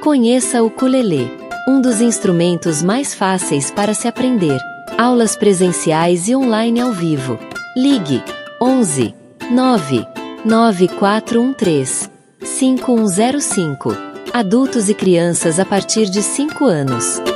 Conheça o ukulele, um dos instrumentos mais fáceis para se aprender. Aulas presenciais e online ao vivo. Ligue 11 9 9413 5105. Adultos e crianças a partir de 5 anos.